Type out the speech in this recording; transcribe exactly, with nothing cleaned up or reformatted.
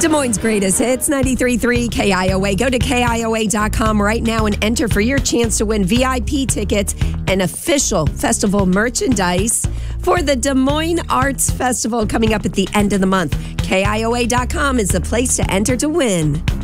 Des Moines' greatest hits, ninety-three point three K I O A. Go to K I O A dot com right now and enter for your chance to win V I P tickets and official festival merchandise for the Des Moines Arts Festival coming up at the end of the month. K I O A dot com is the place to enter to win.